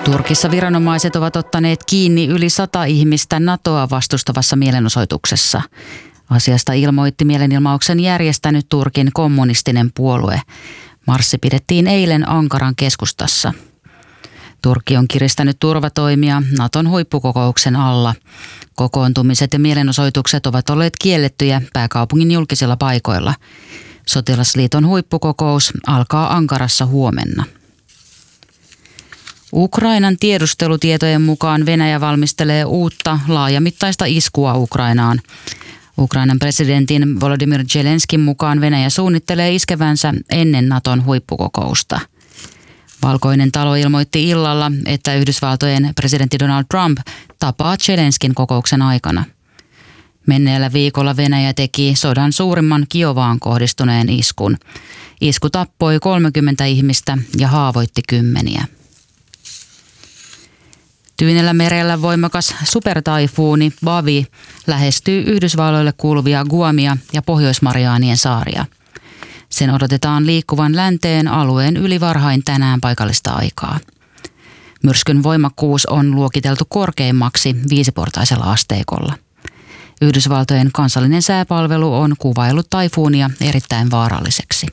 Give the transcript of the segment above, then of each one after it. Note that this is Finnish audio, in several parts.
Turkissa viranomaiset ovat ottaneet kiinni yli 100 ihmistä NATOa vastustavassa mielenosoituksessa. Asiasta ilmoitti mielenilmauksen järjestänyt Turkin kommunistinen puolue. Marssi pidettiin eilen Ankaran keskustassa. Turkki on kiristänyt turvatoimia NATOn huippukokouksen alla. Kokoontumiset ja mielenosoitukset ovat olleet kiellettyjä pääkaupungin julkisilla paikoilla. Sotilasliiton huippukokous alkaa Ankarassa huomenna. Ukrainan tiedustelutietojen mukaan Venäjä valmistelee uutta laajamittaista iskua Ukrainaan. Ukrainan presidentin Volodymyr Zelenskin mukaan Venäjä suunnittelee iskevänsä ennen NATOn huippukokousta. Valkoinen talo ilmoitti illalla, että Yhdysvaltojen presidentti Donald Trump tapaa Zelenskin kokouksen aikana. Menneellä viikolla Venäjä teki sodan suurimman Kiovaan kohdistuneen iskun. Isku tappoi 30 ihmistä ja haavoitti kymmeniä. Tyynellä merellä voimakas supertaifuuni Bavi lähestyy Yhdysvalloille kuuluvia Guamia ja Pohjois-Mariaanien saaria. Sen odotetaan liikkuvan länteen alueen yli varhain tänään paikallista aikaa. Myrskyn voimakkuus on luokiteltu korkeimmaksi 5-portaisella asteikolla. Yhdysvaltojen kansallinen sääpalvelu on kuvaillut taifuunia erittäin vaaralliseksi.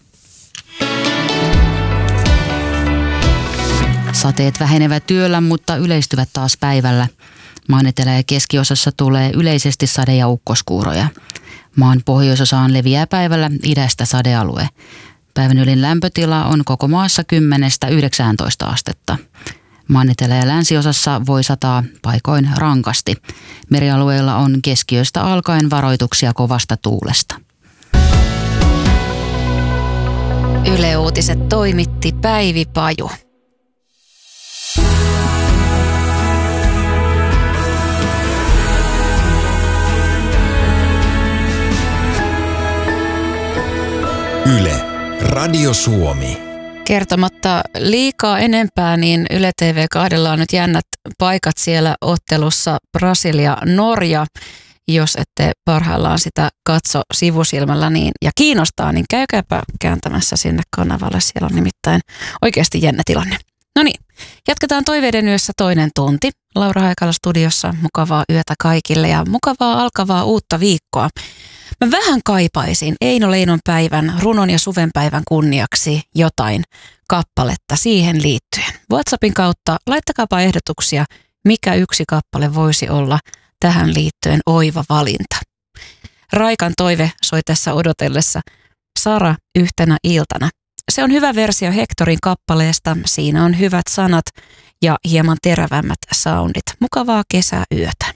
Sateet vähenevät yöllä, mutta yleistyvät taas päivällä. Maan etelä- ja keskiosassa tulee yleisesti sade- ja ukkoskuuroja. Maan pohjoisosaan leviää päivällä idästä sadealue. Päivän ylin lämpötila on koko maassa 10–19 astetta. Maan etelä- ja länsiosassa voi sataa paikoin rankasti. Merialueilla on keskiöstä alkaen varoituksia kovasta tuulesta. Yle Uutiset toimitti Päivi Paju. Yle, Radio Suomi. Kertomatta liikaa enempää, niin Yle TV2 on nyt jännät paikat siellä ottelussa Brasilia-Norja. Jos ette parhaillaan sitä katso sivusilmällä ja kiinnostaa, niin käykääpä kääntämässä sinne kanavalle. Siellä on nimittäin oikeasti jännä tilanne. No niin, jatketaan Toiveiden yössä toinen tunti. Laura Haikala studiossa, mukavaa yötä kaikille ja mukavaa alkavaa uutta viikkoa. Mä vähän kaipaisin Eino Leinon päivän, runon ja suvenpäivän kunniaksi jotain kappaletta siihen liittyen. WhatsAppin kautta laittakaapa ehdotuksia, mikä yksi kappale voisi olla tähän liittyen oiva valinta. Raikan toive soi tässä odotellessa Sara yhtenä iltana. Se on hyvä versio Hectorin kappaleesta. Siinä on hyvät sanat ja hieman terävämmät soundit. Mukavaa kesäyötä.